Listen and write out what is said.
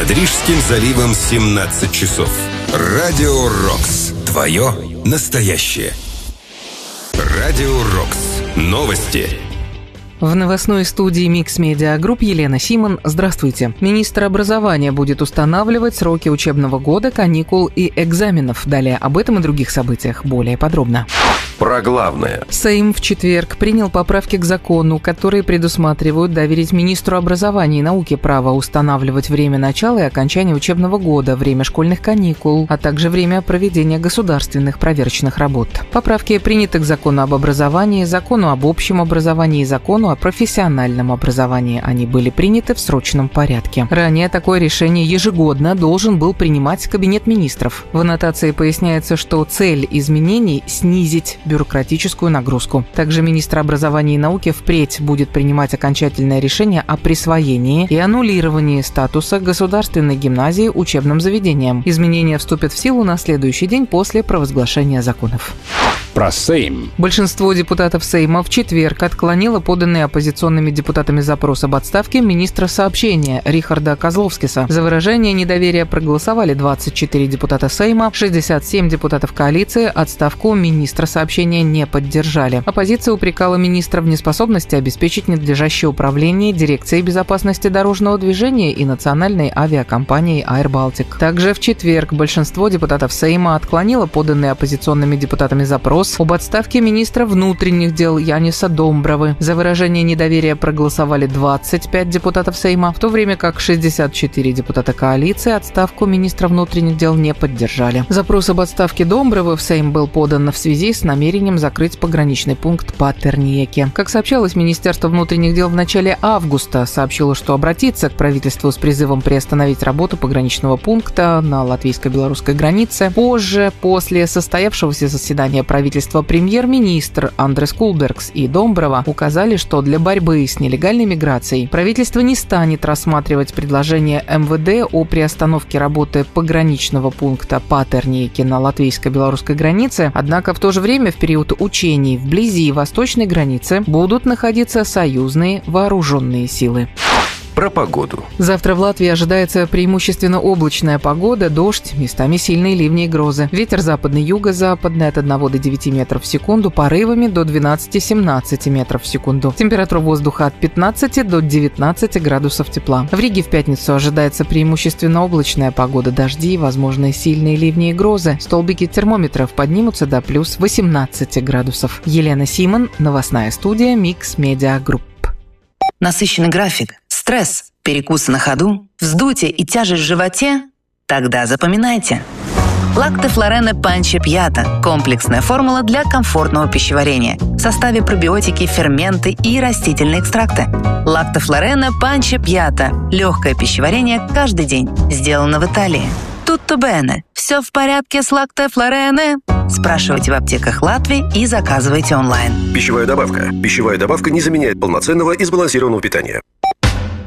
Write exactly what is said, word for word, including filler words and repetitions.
Над Рижским заливом семнадцать часов. Радио Рокс. Твое настоящее. Радио Рокс. Новости. В новостной студии Mix Media Group Елена Симон. Здравствуйте. Министр образования будет устанавливать сроки учебного года, каникул и экзаменов. Далее об этом и других событиях более подробно. Про главное. Сейм в четверг принял поправки к закону, которые предусматривают доверить министру образования и науки право устанавливать время начала и окончания учебного года, время школьных каникул, а также время проведения государственных проверочных работ. Поправки приняты к закону об образовании, закону об общем образовании и закону о профессиональном образовании. Они были приняты в срочном порядке. Ранее такое решение ежегодно должен был принимать Кабинет министров. В аннотации поясняется, что цель изменений – снизить бюрократическую нагрузку. Также министр образования и науки впредь будет принимать окончательное решение о присвоении и аннулировании статуса государственной гимназии учебным заведением. Изменения вступят в силу на следующий день после провозглашения законов. Про Сейм. Большинство депутатов Сейма в четверг отклонило поданный оппозиционными депутатами запрос об отставке министра сообщения Рихарда Козловскиса. За выражение недоверия проголосовали двадцать четыре депутата Сейма, шестьдесят семь депутатов коалиции. Отставку министра сообщения не поддержали. Оппозиция упрекала министра в неспособности обеспечить надлежащее управление Дирекцией безопасности дорожного движения и национальной авиакомпанией Air Baltic. Также в четверг большинство депутатов Сейма отклонило поданный оппозиционными депутатами запрос об отставке министра внутренних дел Яниса Домбровы. За выражение недоверия проголосовали двадцать пять депутатов Сейма, в то время как шестьдесят четыре депутата коалиции отставку министра внутренних дел не поддержали. Запрос об отставке Домбровы в Сейм был подан в связи с намерением закрыть пограничный пункт Патерниеке. Как сообщалось, Министерство внутренних дел в начале августа сообщило, что обратится к правительству с призывом приостановить работу пограничного пункта на латвийско-белорусской границе. Позже, после состоявшегося заседания правительства, премьер-министр Андрес Кулбергс и Домброва указали, что для борьбы с нелегальной миграцией правительство не станет рассматривать предложение эм вэ дэ о приостановке работы пограничного пункта Патерниеке на латвийско-белорусской границе, однако в то же время в период учений вблизи восточной границы будут находиться союзные вооруженные силы. Про погоду. Завтра в Латвии ожидается преимущественно облачная погода, дождь, местами сильные ливни и грозы. Ветер западный, юго-западный от одного до девяти метров в секунду, порывами до двенадцати-семнадцати метров в секунду. Температура воздуха от пятнадцати до девятнадцати градусов тепла. В Риге в пятницу ожидается преимущественно облачная погода, дожди, возможны сильные ливни и грозы. Столбики термометров поднимутся до плюс восемнадцати градусов. Елена Симон, новостная студия Mix Media Group. Насыщенный график, стресс, перекусы на ходу, вздутие и тяжесть в животе? Тогда запоминайте. Лакте Флорене Панче Пьята – комплексная формула для комфортного пищеварения. В составе пробиотики, ферменты и растительные экстракты. Лакте Флорене Панче Пьята – легкое пищеварение каждый день. Сделано в Италии. Tutto bene. Все в порядке с Лакте Флорене? Спрашивайте в аптеках Латвии и заказывайте онлайн. Пищевая добавка. Пищевая добавка не заменяет полноценного и сбалансированного питания.